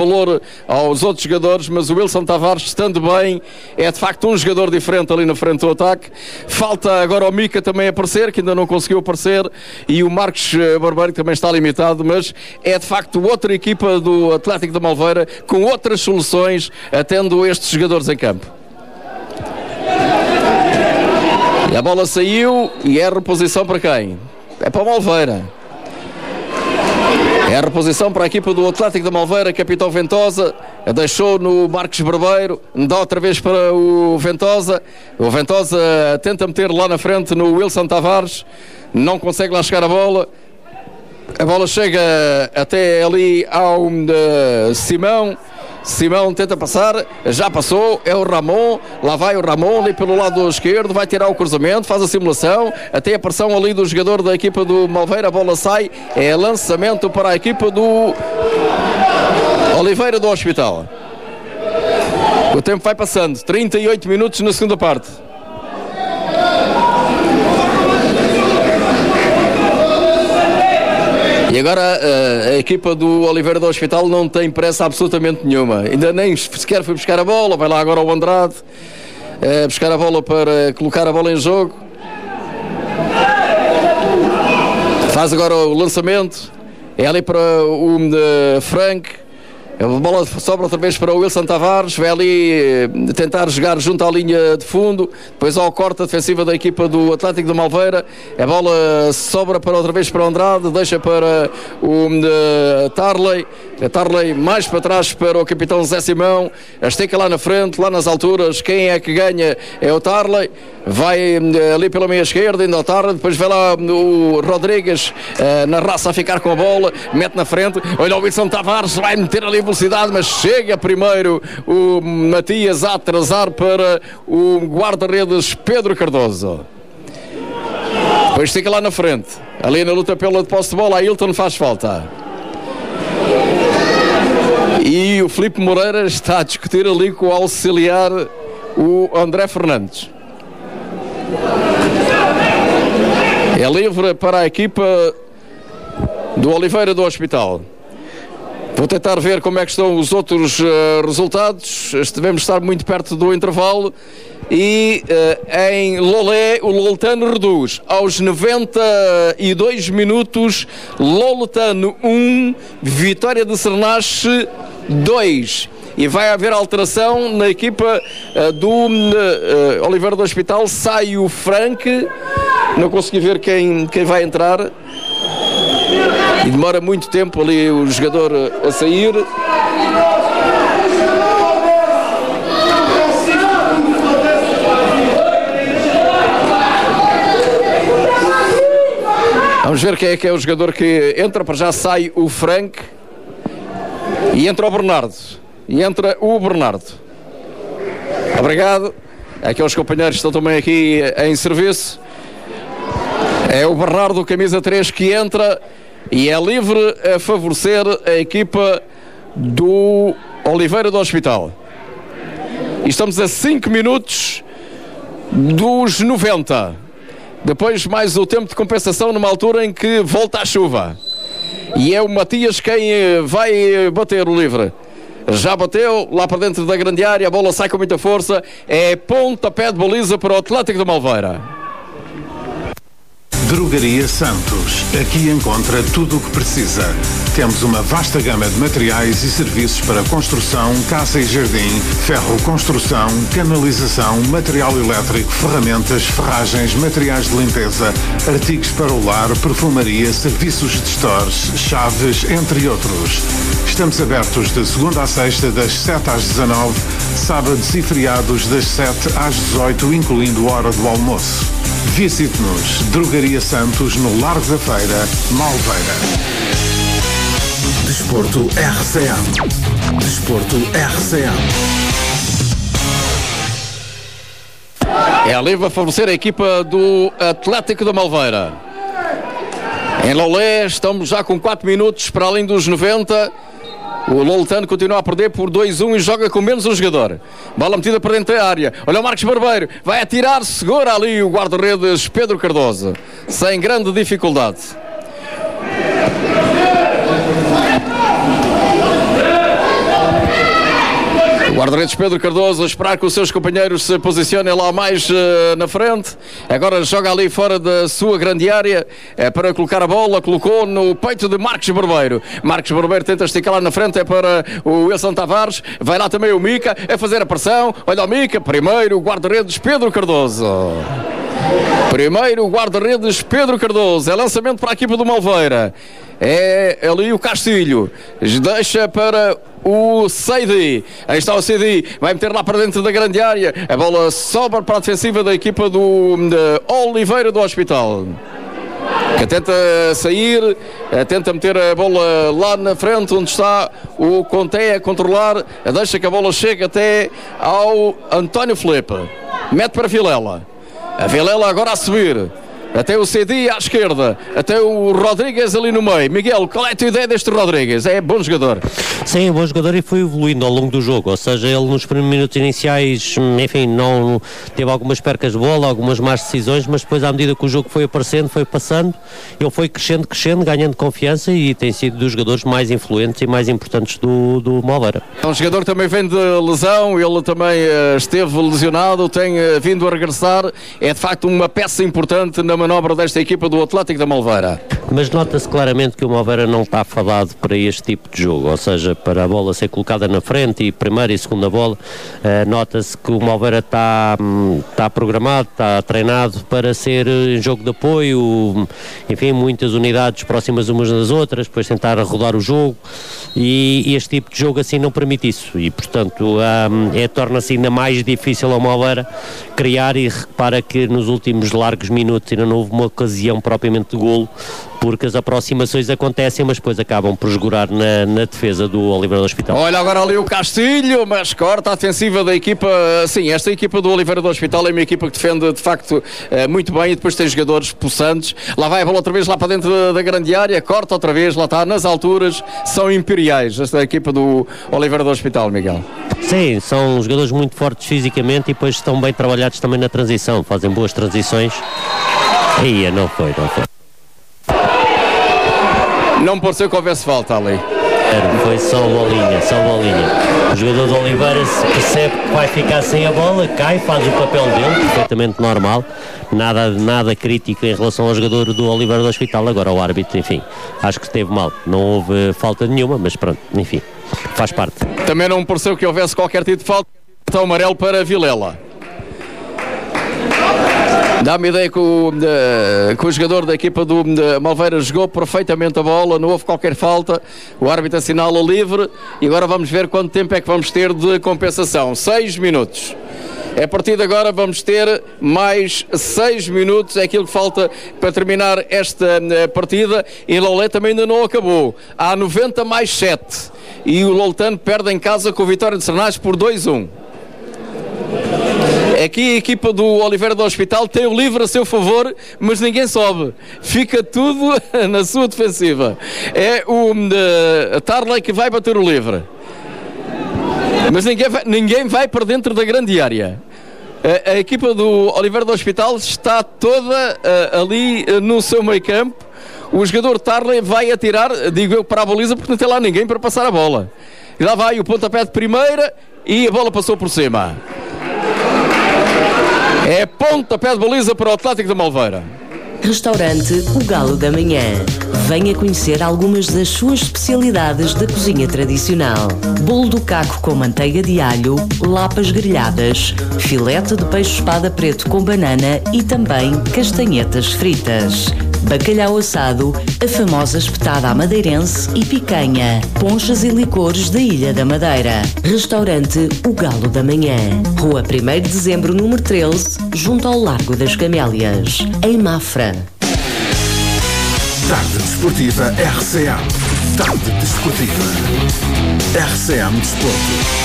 valor aos outros jogadores, mas o Wilson Tavares, estando bem, é de facto um jogador diferente ali na frente do ataque. Falta agora o Mica também aparecer, que ainda não conseguiu aparecer, e o Marcos Barbeiro, que também está limitado, mas é de facto outra equipa do Atlético da Malveira, com outras soluções, atendo estes jogadores em campo. E a bola saiu, e é reposição para quem? É para o Malveira. É a reposição para a equipa do Atlético da Malveira. Capitão Ventosa deixou no Marcos Barbeiro, dá outra vez para o Ventosa. O Ventosa tenta meter lá na frente no Wilson Tavares, não consegue lá chegar a bola. A bola chega até ali ao Simão. Simão tenta passar, já passou, é o Ramon, lá vai o Ramon ali pelo lado esquerdo, vai tirar o cruzamento, faz a simulação, até a pressão ali do jogador da equipa do Malveira, a bola sai, é lançamento para a equipa do Oliveira do Hospital. O tempo vai passando, 38 minutos na segunda parte. E agora a equipa do Oliveira do Hospital não tem pressa absolutamente nenhuma. Ainda nem sequer foi buscar a bola. Vai lá agora o Andrade buscar a bola para colocar a bola em jogo. Faz agora o lançamento. É ali para o Frank. A bola sobra outra vez para o Wilson Tavares, vai ali tentar jogar junto à linha de fundo, depois ao corte defensiva da equipa do Atlético de Malveira, a bola sobra para outra vez para o Andrade, deixa para o Tarley, a Tarley mais para trás para o capitão Zé Simão, estica lá na frente, lá nas alturas, quem é que ganha é o Tarley, vai ali pela meia esquerda, ainda o Tarley, depois vai lá o Rodrigues na raça a ficar com a bola, mete na frente, olha o Wilson Tavares, vai meter ali velocidade, mas chega primeiro o Matias a atrasar para o guarda-redes Pedro Cardoso. Depois fica lá na frente, ali na luta pela de posse de bola, a Hilton faz falta. E o Filipe Moreira está a discutir ali com o auxiliar, o André Fernandes. É livre para a equipa do Oliveira do Hospital. Vou tentar ver como é que estão os outros resultados. Devemos estar muito perto do intervalo. E em Lolé, o Loletano reduz. Aos 92 minutos, Loletano 1, Vitória de Sernache 2. E vai haver alteração na equipa do Oliveira do Hospital. Sai o Frank. Não consegui ver quem vai entrar. E demora muito tempo ali o jogador a sair. Vamos ver quem é que é o jogador que entra. Para já sai o Frank e entra o Bernardo. E entra o Bernardo. Obrigado. Aqueles companheiros estão também aqui em serviço. É o Bernardo, camisa 3, que entra. E é livre a favorecer a equipa do Oliveira do Hospital. E estamos a 5 minutos dos 90. Depois mais o tempo de compensação numa altura em que volta a chuva. E é o Matias quem vai bater o livre. Já bateu lá para dentro da grande área, a bola sai com muita força. É pontapé de baliza para o Atlético de Malveira. Drogaria Santos. Aqui encontra tudo o que precisa. Temos uma vasta gama de materiais e serviços para construção, casa e jardim, ferro, construção, canalização, material elétrico, ferramentas, ferragens, materiais de limpeza, artigos para o lar, perfumaria, serviços de stores, chaves, entre outros. Estamos abertos de segunda a sexta, das 7 às 19, sábados e feriados das 7 às 18, incluindo a hora do almoço. Visite-nos, Drogaria Santos, no Largo da Feira, Malveira. Desporto RCM. Desporto RCM. É livre a favorecer a equipa do Atlético da Malveira. Em Lolé, estamos já com 4 minutos para além dos 90. O Loletano continua a perder por 2-1 e joga com menos um jogador. Bola metida para dentro da área. Olha o Marcos Barbeiro. Vai atirar, segura ali o guarda-redes Pedro Cardoso. Sem grande dificuldade. Guarda-redes Pedro Cardoso a esperar que os seus companheiros se posicionem lá mais na frente. Agora joga ali fora da sua grande área para colocar a bola. Colocou no peito de Marcos Barbeiro. Marcos Barbeiro tenta esticar lá na frente, é para o Wilson Tavares. Vai lá também o Mica a fazer a pressão. Olha o Mica, primeiro guarda-redes Pedro Cardoso. Primeiro guarda-redes Pedro Cardoso. É lançamento para a equipa do Malveira. É ali o Castilho. Deixa para o Seidi. Aí está o Seidi. Vai meter lá para dentro da grande área. A bola sobra para a defensiva da equipa do Oliveira do Hospital, que tenta sair, tenta meter a bola lá na frente, onde está o Conté a controlar. Deixa que a bola chegue até ao António Filipe. Mete para Vilela. A Vilela agora a subir. Até o CD à esquerda, até o Rodrigues ali no meio. Miguel, qual é a tua ideia deste Rodrigues? É bom jogador? Sim, é bom jogador e foi evoluindo ao longo do jogo, ou seja, ele nos primeiros minutos iniciais, enfim, não teve algumas percas de bola, algumas más decisões, mas depois à medida que o jogo foi aparecendo, foi passando, ele foi crescendo, ganhando confiança e tem sido dos jogadores mais influentes e mais importantes do Malveira. Um jogador também vem de lesão, ele também esteve lesionado, tem vindo a regressar, é de facto uma peça importante na manobra desta equipa do Atlético da Malveira. Mas nota-se claramente que o Malveira não está fadado para este tipo de jogo, ou seja, para a bola ser colocada na frente e primeira e segunda bola, nota-se que o Malveira está programado, está treinado para ser jogo de apoio, enfim, muitas unidades próximas umas das outras, depois tentar rodar o jogo, e este tipo de jogo assim não permite isso, e portanto torna-se ainda mais difícil ao Malveira criar, e repara que nos últimos largos minutos ainda não houve uma ocasião propriamente de golo, porque as aproximações acontecem, mas depois acabam por esgorar na defesa do Oliveira do Hospital. Olha agora ali o Castilho, mas corta a defensiva da equipa. Sim, esta equipa do Oliveira do Hospital é uma equipa que defende de facto muito bem, e depois tem jogadores possantes. Lá vai a bola outra vez lá para dentro da grande área, corta outra vez, lá está, nas alturas, são imperiais esta equipa do Oliveira do Hospital, Miguel. Sim, são jogadores muito fortes fisicamente e depois estão bem trabalhados também na transição, fazem boas transições. Não foi. Não me pareceu que houvesse falta ali. Foi só bolinha. O jogador de Oliveira se percebe que vai ficar sem a bola, cai, faz o papel dele, perfeitamente normal, nada crítico em relação ao jogador do Oliveira do Hospital. Agora o árbitro, enfim, acho que esteve mal, não houve falta nenhuma, mas pronto, enfim, faz parte. Também não me pareceu que houvesse qualquer tipo de falta. Então amarelo para Vilela. Dá-me ideia que o jogador da equipa do Malveira jogou perfeitamente a bola, não houve qualquer falta, o árbitro assinala livre, e agora vamos ver quanto tempo é que vamos ter de compensação. 6 minutos. A partir de agora vamos ter mais 6 minutos, é aquilo que falta para terminar esta partida, e Lolé também ainda não acabou. Há 90 mais 7, e o Loltano perde em casa com o Vitória de Sernais por 2-1. Aqui a equipa do Oliveira do Hospital tem o livre a seu favor, mas ninguém sobe. Fica tudo na sua defensiva. É o Tarley que vai bater o livre. Mas ninguém vai para dentro da grande área. A equipa do Oliveira do Hospital está toda ali no seu meio campo. O jogador Tarley vai atirar, digo eu, para a baliza, porque não tem lá ninguém para passar a bola. E lá vai o pontapé de primeira e a bola passou por cima. É pontapé de baliza para o Atlético da Malveira. Restaurante O Galo da Manhã. Venha conhecer algumas das suas especialidades da cozinha tradicional. Bolo do caco com manteiga de alho, lapas grelhadas, filete de peixe espada preto com banana e também castanhetas fritas. Bacalhau assado, a famosa espetada à madeirense e picanha, ponchas e licores da Ilha da Madeira. Restaurante O Galo da Manhã. Rua 1º de Dezembro, número 13, junto ao Largo das Camélias, em Mafra. Tarde Desportiva RCA. Tarde Desportiva. RCA Desporto.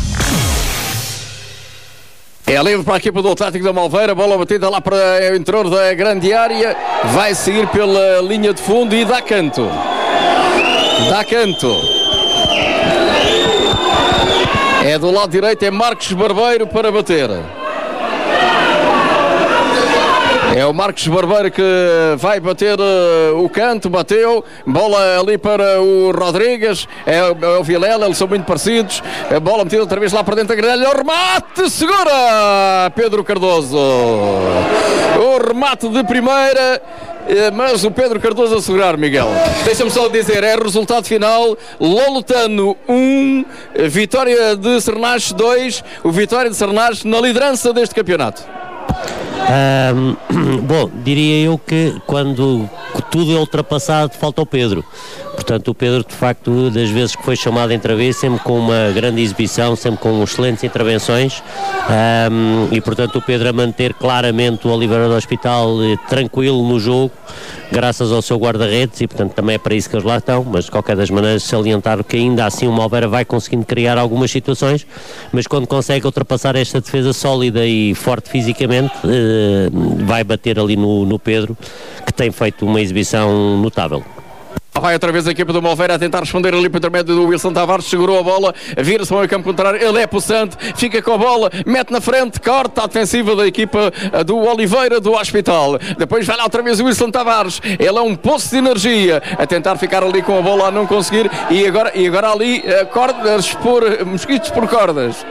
É livre para a equipa do Atlético da Malveira, bola batida lá para o interior da grande área, vai seguir pela linha de fundo e dá canto. É do lado direito, é Marcos Barbeiro para bater. É o Marcos Barbeiro que vai bater o canto, bateu, bola ali para o Rodrigues, é o Vilela, eles são muito parecidos, a bola metida outra vez lá para dentro da grelha, o remate, segura Pedro Cardoso, o remate de primeira, mas o Pedro Cardoso a segurar, Miguel. Deixa-me só dizer, é resultado final, Lolotano 1, Vitória de Sernache 2, o Vitória de Sernache na liderança deste campeonato. Bom, diria eu que quando tudo é ultrapassado falta o Pedro. Portanto, o Pedro, de facto, das vezes que foi chamado a entrevista, sempre com uma grande exibição, sempre com excelentes intervenções, e portanto o Pedro a manter claramente o Oliveira do Hospital tranquilo no jogo, graças ao seu guarda-redes, e portanto também é para isso que eles lá estão, mas de qualquer das maneiras salientar que ainda assim o Oliveira vai conseguindo criar algumas situações, mas quando consegue ultrapassar esta defesa sólida e forte fisicamente, vai bater ali no Pedro, que tem feito uma exibição notável. Vai outra vez a equipa do Malveira a tentar responder ali para o intermédio do Wilson Tavares, segurou a bola, vira-se para o campo contrário, ele é possante, fica com a bola, mete na frente, corta a defensiva da equipa do Oliveira do Hospital. Depois vai lá outra vez o Wilson Tavares, ele é um poço de energia, a tentar ficar ali com a bola, a não conseguir, e agora ali cordas mosquitos por cordas.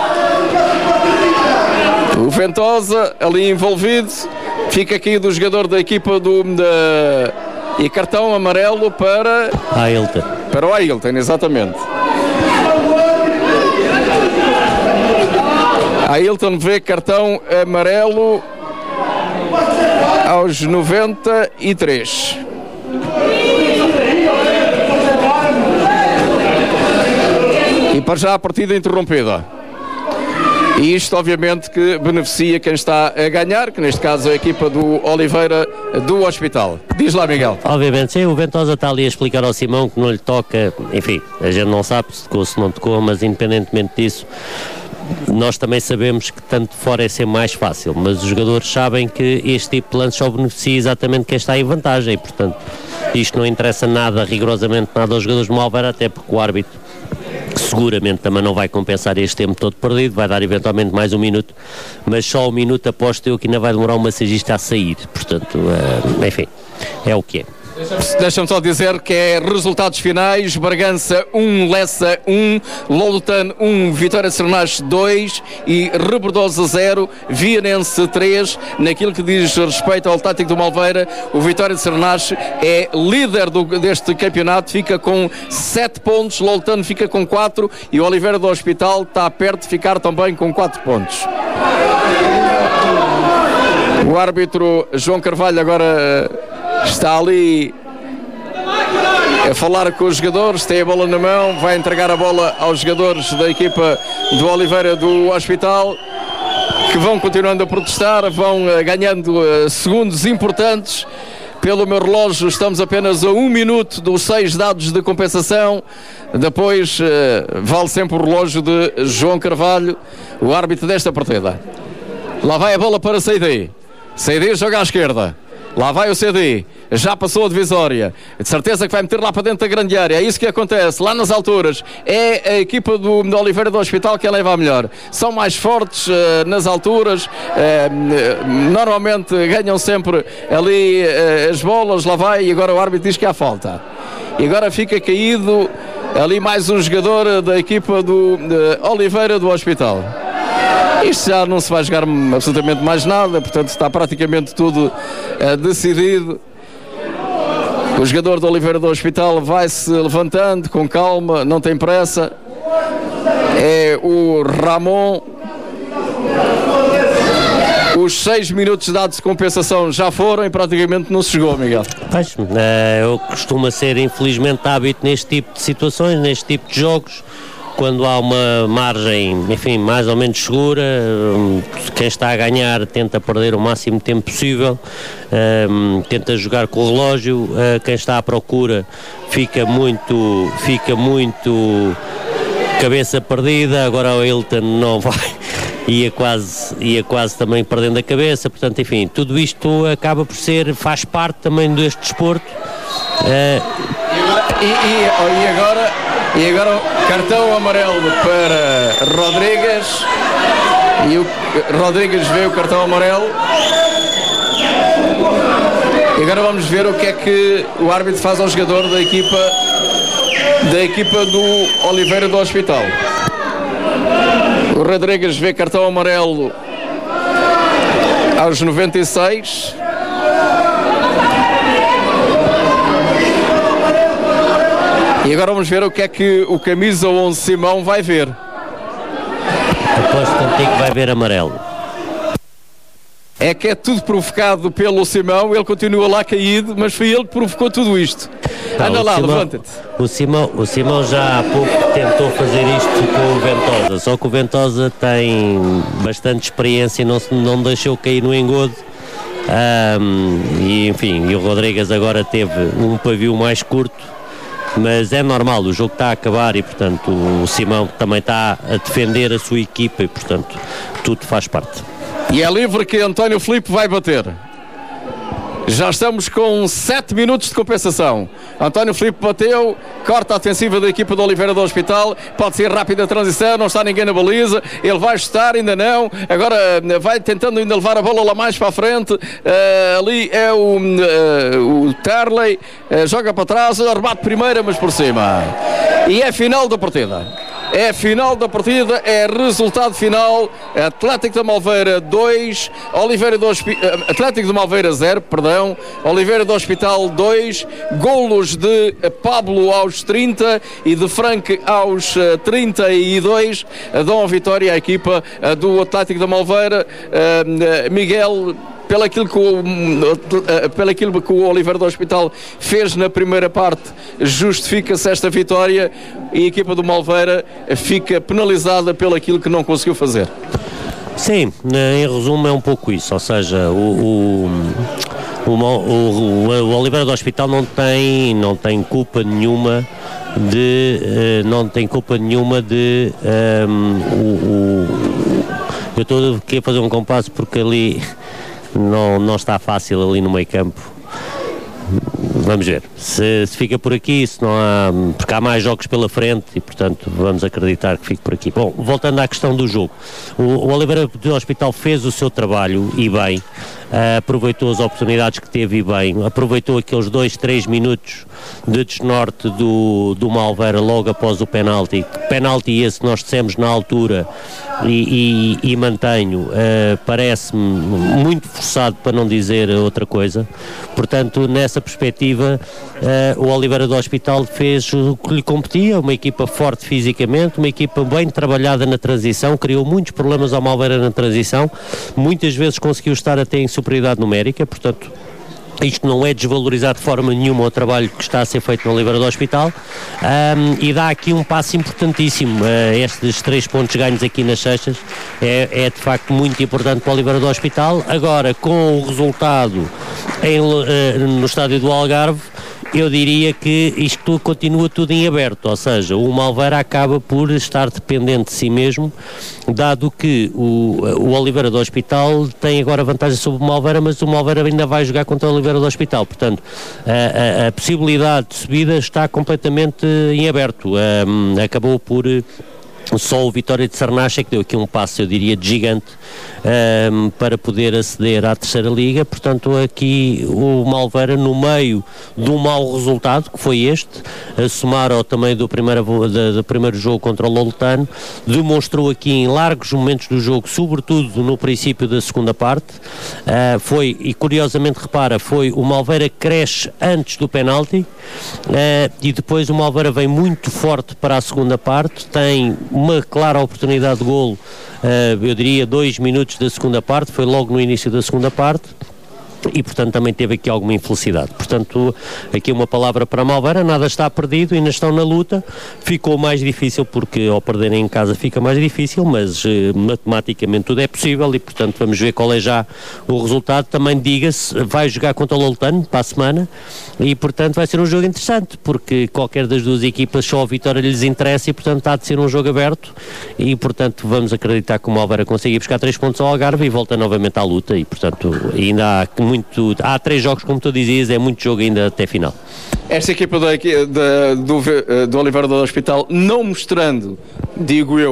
O Ventosa ali envolvido, fica aqui do jogador da equipa e cartão amarelo para Ailton. Para o Ailton, exatamente. Ailton vê cartão amarelo aos 93. E para já a partida interrompida. E isto obviamente que beneficia quem está a ganhar, que neste caso é a equipa do Oliveira do Hospital. Diz lá, Miguel. Obviamente, sim, o Ventosa está ali a explicar ao Simão que não lhe toca, enfim, a gente não sabe se tocou, se não tocou, mas independentemente disso, nós também sabemos que tanto fora é ser mais fácil, mas os jogadores sabem que este tipo de lance só beneficia exatamente quem está em vantagem, e portanto isto não interessa nada, rigorosamente nada aos jogadores do Malveira, até porque o árbitro seguramente também não vai compensar este tempo todo perdido, vai dar eventualmente mais um minuto, mas só um minuto aposto eu que ainda vai demorar um massagista a sair, portanto, enfim, é o que é. Deixa-me só dizer que é resultados finais: Bragança 1, Lessa 1, Lolotano 1, Vitória de Sernache 2 e Rebordosa 0, Vianense 3. Naquilo que diz respeito ao tático do Malveira, o Vitória de Sernache é líder deste campeonato, fica com 7 pontos, Lolotano fica com 4 e o Oliveira do Hospital está perto de ficar também com 4 pontos. O árbitro João Carvalho agora está ali a falar com os jogadores, tem a bola na mão, vai entregar a bola aos jogadores da equipa do Oliveira do Hospital, que vão continuando a protestar, vão ganhando segundos importantes. Pelo meu relógio estamos apenas a 1 minuto dos 6 dados de compensação. Depois vale sempre o relógio de João Carvalho, o árbitro desta partida. Lá vai a bola para CD. CD joga à esquerda. Lá vai o CD, já passou a divisória, de certeza que vai meter lá para dentro da grande área, é isso que acontece, lá nas alturas, é a equipa do Oliveira do Hospital que a leva a melhor, são mais fortes nas alturas, normalmente ganham sempre ali as bolas, lá vai, e agora o árbitro diz que há falta, e agora fica caído ali mais um jogador da equipa do Oliveira do Hospital. Isto já não se vai jogar absolutamente mais nada, portanto está praticamente tudo decidido. O jogador do Oliveira do Hospital vai-se levantando com calma, não tem pressa. É o Ramon. Os 6 minutos dados de compensação já foram e praticamente não se jogou, Miguel. Pois, eu costumo ser infelizmente hábito neste tipo de situações, neste tipo de jogos. Quando há uma margem, enfim, mais ou menos segura, quem está a ganhar tenta perder o máximo de tempo possível, tenta jogar com o relógio, quem está à procura fica muito cabeça perdida, agora o Ailton não vai, ia quase também perdendo a cabeça, portanto, enfim, tudo isto acaba por faz parte também deste desporto. E agora cartão amarelo para Rodrigues, e o Rodrigues vê o cartão amarelo E agora vamos ver o que é que o árbitro faz ao jogador da equipa do Oliveira do Hospital. O Rodrigues vê cartão amarelo aos 96. E agora vamos ver o que é que o camisa 11 Simão vai ver. Aposto contigo que vai ver amarelo. É que é tudo provocado pelo Simão, ele continua lá caído, mas foi ele que provocou tudo isto. Anda lá, levanta-te. O Simão já há pouco tentou fazer isto com o Ventosa, só que o Ventosa tem bastante experiência e não deixou cair no engodo. E enfim, e o Rodrigues agora teve um pavio mais curto, mas é normal, o jogo está a acabar e portanto o Simão também está a defender a sua equipa e portanto tudo faz parte. E é livre que António Filipe vai bater. Já estamos com 7 minutos de compensação. António Filipe bateu, corta a defensiva da equipa do Oliveira do Hospital, pode ser rápida a transição, não está ninguém na baliza, ele vai chutar, ainda não, agora vai tentando ainda levar a bola lá mais para a frente, ali é o Tarley, joga para trás, rebate primeira, mas por cima. E é final da partida. É a final da partida, é resultado final, Atlético da Malveira 2, Atlético de Malveira 0, perdão, Oliveira do Hospital 2, golos de Pablo aos 30 e de Frank aos 32, dão a vitória à equipa do Atlético da Malveira. Miguel, pelo aquilo que o Oliveira do Hospital fez na primeira parte, justifica-se esta vitória e a equipa do Malveira fica penalizada pelo aquilo que não conseguiu fazer. Sim, em resumo é um pouco isso, ou seja, o Oliveira do Hospital não tem culpa nenhuma eu estou aqui a fazer um compasso porque ali não está fácil ali no meio campo. Vamos ver se fica por aqui, se não há, porque há mais jogos pela frente e portanto vamos acreditar que fique por aqui. Bom, voltando à questão do jogo, o Oliveira do Hospital fez o seu trabalho e bem, aproveitou as oportunidades que teve e bem, aproveitou aqueles 2-3 minutos de desnorte do Malveira logo após o penalti esse que nós dissemos na altura e mantenho, parece-me muito forçado, para não dizer outra coisa. Portanto, nessa perspectiva, o Oliveira do Hospital fez o que lhe competia, uma equipa forte fisicamente, uma equipa bem trabalhada na transição, criou muitos problemas ao Malveira na transição, muitas vezes conseguiu estar até em superioridade numérica, portanto isto não é desvalorizar de forma nenhuma o trabalho que está a ser feito no Oliveira do Hospital, e dá aqui um passo importantíssimo. Estes 3 pontos ganhos aqui nas Seixas é de facto muito importante para o Oliveira do Hospital. Agora, com o resultado no estádio do Algarve, eu diria que isto continua tudo em aberto, ou seja, o Malveira acaba por estar dependente de si mesmo, dado que o Oliveira do Hospital tem agora vantagem sobre o Malveira, mas o Malveira ainda vai jogar contra o Oliveira do Hospital, portanto a possibilidade de subida está completamente em aberto. Acabou por só o Vitória de Sarnacha que deu aqui um passo, eu diria, de gigante, para poder aceder à terceira liga. Portanto, aqui o Malveira, no meio de um mau resultado, que foi este, a somar ao também do primeiro jogo contra o Loletano, demonstrou aqui em largos momentos do jogo, sobretudo no princípio da segunda parte, e curiosamente repara, foi o Malveira que cresce antes do penalti, e depois o Malveira vem muito forte para a segunda parte, tem uma clara oportunidade de golo, eu diria 2 minutos da segunda parte, foi logo no início da segunda parte, e portanto também teve aqui alguma infelicidade. Portanto, aqui uma palavra para a Malveira, nada está perdido, ainda estão na luta. Ficou mais difícil porque ao perderem em casa fica mais difícil, mas matematicamente tudo é possível e portanto vamos ver qual é já o resultado. Também diga-se, vai jogar contra o Loletano para a semana e portanto vai ser um jogo interessante, porque qualquer das duas equipas só a vitória lhes interessa e portanto há de ser um jogo aberto e portanto vamos acreditar que o Malveira consiga buscar 3 pontos ao Algarve e volta novamente à luta e portanto ainda há 3 jogos, como tu dizias, é muito jogo ainda até final. Esta equipa do Oliveira do Hospital não mostrando, digo eu,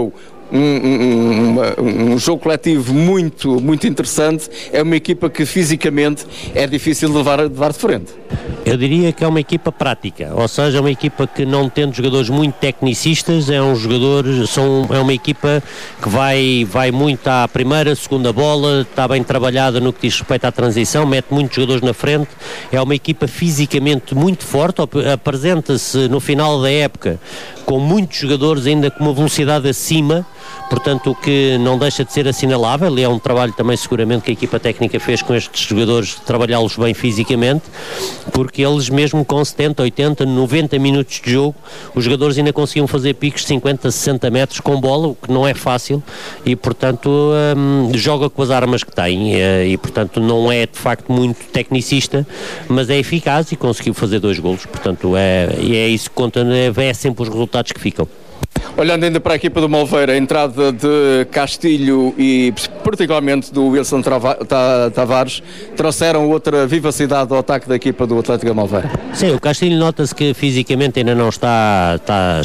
um jogo coletivo muito, muito interessante. É uma equipa que fisicamente é difícil de levar de frente. Eu diria que é uma equipa prática, ou seja, é uma equipa que, não tendo jogadores muito tecnicistas, é uma equipa que vai muito à primeira, segunda bola, está bem trabalhada no que diz respeito à transição, mete muitos jogadores na frente, é uma equipa fisicamente muito forte, apresenta-se no final da época com muitos jogadores ainda com uma velocidade acima, portanto o que não deixa de ser assinalável, e é um trabalho também seguramente que a equipa técnica fez com estes jogadores, trabalhá-los bem fisicamente, porque eles mesmo com 70, 80, 90 minutos de jogo, os jogadores ainda conseguiam fazer picos de 50, 60 metros com bola, o que não é fácil, e portanto joga com as armas que tem, e portanto não é de facto muito tecnicista, mas é eficaz e conseguiu fazer 2 golos, portanto é isso que conta, é sempre os resultados que ficam. Olhando ainda para a equipa do Malveira, a entrada de Castilho e particularmente do Wilson Tavares trouxeram outra vivacidade ao ataque da equipa do Atlético Malveira. Sim, o Castilho nota-se que fisicamente ainda não está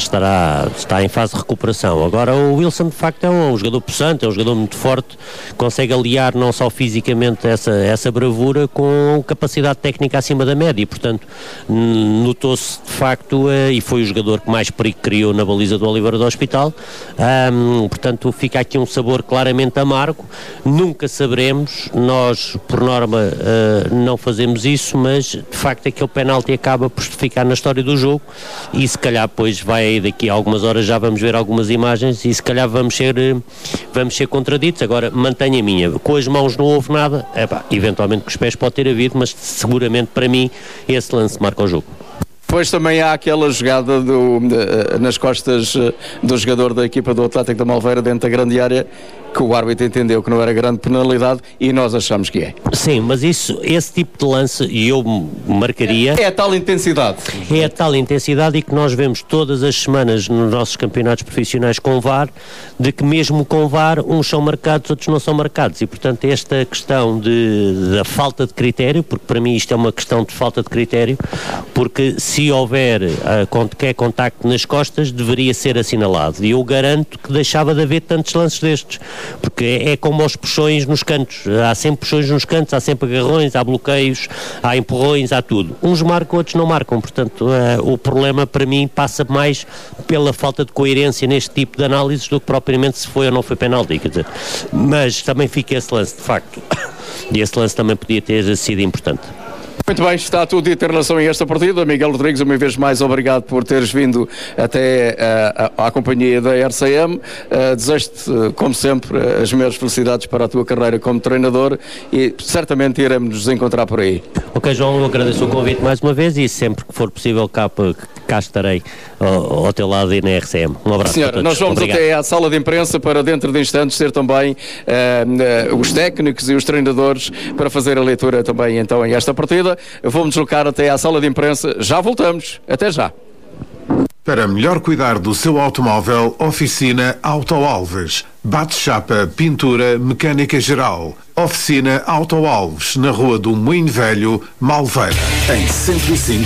em fase de recuperação. Agora o Wilson de facto é um jogador possante, é um jogador muito forte, consegue aliar não só fisicamente essa bravura com capacidade técnica acima da média, e portanto notou-se de facto, e foi o jogador que mais perigo criou na baliza do Oliveira do Hospital, portanto fica aqui um sabor claramente amargo. Nunca saberemos, nós por norma não fazemos isso, mas de facto aquele penalti acaba por ficar na história do jogo, e se calhar depois daqui a algumas horas já vamos ver algumas imagens e se calhar vamos ser contraditos. Agora mantenho a minha, com as mãos não houve nada, eventualmente com os pés pode ter havido, mas seguramente para mim esse lance marca o jogo. Depois também há aquela jogada nas costas do jogador da equipa do Atlético da Malveira dentro da grande área, que o árbitro entendeu que não era grande penalidade e nós achamos que é. Sim, mas esse tipo de lance, e eu marcaria... É a tal intensidade. É a tal intensidade, e que nós vemos todas as semanas nos nossos campeonatos profissionais com VAR, de que mesmo com VAR uns são marcados, outros não são marcados, e portanto esta questão da falta de critério, porque para mim isto é uma questão de falta de critério, porque se houver qualquer contacto nas costas deveria ser assinalado, e eu garanto que deixava de haver tantos lances destes, porque é como aos puxões nos cantos, há sempre puxões nos cantos, há sempre agarrões, há bloqueios, há empurrões, há tudo. Uns marcam, outros não marcam, portanto o problema para mim passa mais pela falta de coerência neste tipo de análises do que propriamente se foi ou não foi penalti, quer dizer, mas também fica esse lance de facto, e esse lance também podia ter sido importante. Muito bem, está tudo dito em relação a esta partida. Miguel Rodrigues, uma vez mais obrigado por teres vindo até à companhia da RCM. Desejo-te, como sempre, as maiores felicidades para a tua carreira como treinador, e certamente iremos nos encontrar por aí. Ok, João, eu agradeço o convite mais uma vez, e sempre que for possível cá estarei ao teu lado e na RCM. Um abraço. Senhora, nós vamos até à sala de imprensa para dentro de instantes ter também os técnicos e os treinadores para fazer a leitura também então em esta partida. Vou-me deslocar até à sala de imprensa. Já voltamos. Até já. Para melhor cuidar do seu automóvel, oficina Auto Alves. Bate-chapa, pintura, mecânica geral. Oficina Auto Alves, na Rua do Moinho Velho, Malveira. Em 105.6.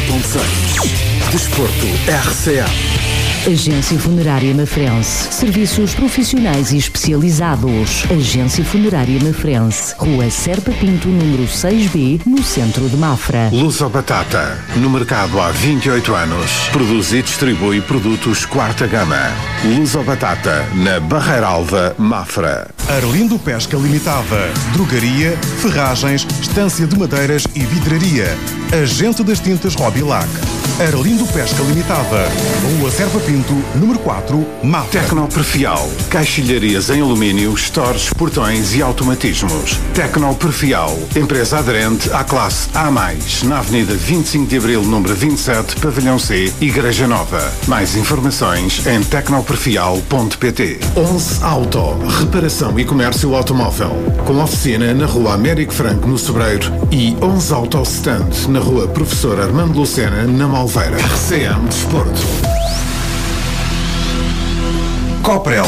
Desporto RCA. Agência Funerária Mafrense. Serviços profissionais e especializados. Agência Funerária Mafrense. Rua Serpa Pinto, número 6B, no centro de Mafra. Luso Batata. No mercado há 28 anos. Produz e distribui produtos quarta gama. Luso Batata, na Barreira Alva, Mafra. Arlindo Pesca Limitada. Drogaria, ferragens, estância de madeiras e vidraria. Agente das tintas Robilac. Arlindo Pesca Limitada. Rua Serpa Pinto, número 4, Mafra. Tecnoperfial. Caixilharias em alumínio, stores, portões e automatismos. Tecnoperfial. Empresa aderente à classe A+, na Avenida 25 de Abril, número 27, Pavilhão C, Igreja Nova. Mais informações em tecnoperfial.pt. 11 Auto. Reparação e comércio automóvel. Com oficina na Rua Américo Franco, no Sobreiro, e 11 Auto Stand na Rua Professor Armando Lucena, na Malveira. RCM Desporto. Coprel,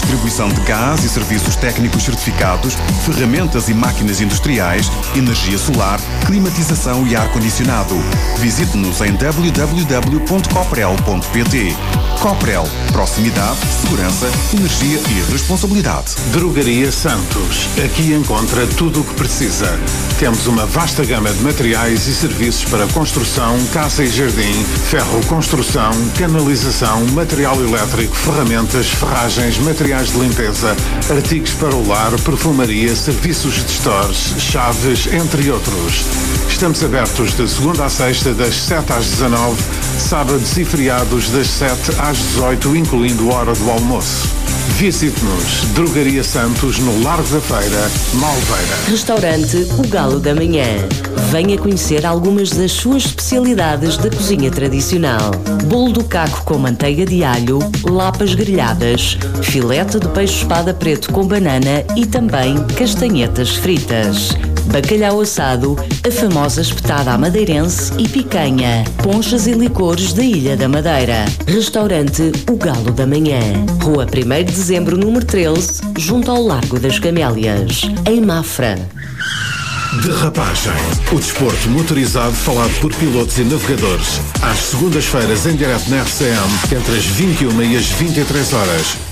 distribuição de gás e serviços técnicos certificados, ferramentas e máquinas industriais, energia solar, climatização e ar-condicionado. Visite-nos em www.coprel.pt. Coprel, proximidade, segurança, energia e responsabilidade. Drogaria Santos. Aqui encontra tudo o que precisa. Temos uma vasta gama de materiais e serviços para construção, casa e jardim, ferro construção, canalização, material elétrico, ferramentas, ferragens, materiais de limpeza, artigos para o lar, perfumaria, serviços de stores, chaves, entre outros. Estamos abertos de segunda a sexta, das 7 às 19, sábados e feriados das 7 às 18, incluindo hora do almoço. Visite-nos, Drogaria Santos, no Largo da Feira, Malveira. Restaurante O Galo da Manhã. Venha conhecer algumas das suas especialidades da cozinha tradicional. Bolo do caco com manteiga de alho, lapas grelhadas, filete de peixe-espada preto com banana e também castanhetas fritas. Bacalhau assado, a famosa espetada à madeirense e picanha, ponchas e licores da Ilha da Madeira. Restaurante O Galo da Manhã, Rua 1º de Dezembro, número 13, junto ao Largo das Camélias, em Mafra. Derrapagem. O desporto motorizado falado por pilotos e navegadores. Às segundas-feiras em direto na RCM, entre as 21 e as 23 horas.